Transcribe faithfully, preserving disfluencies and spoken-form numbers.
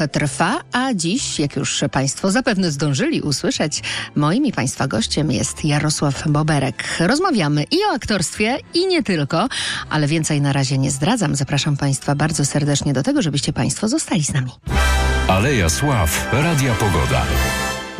trwa, a dziś, jak już Państwo zapewne zdążyli usłyszeć, moim i Państwa gościem jest Jarosław Boberek. Rozmawiamy i o aktorstwie, i nie tylko, ale więcej na razie nie zdradzam. Zapraszam Państwa bardzo serdecznie do tego, żebyście Państwo zostali z nami. Aleja Sław, Radia Pogoda.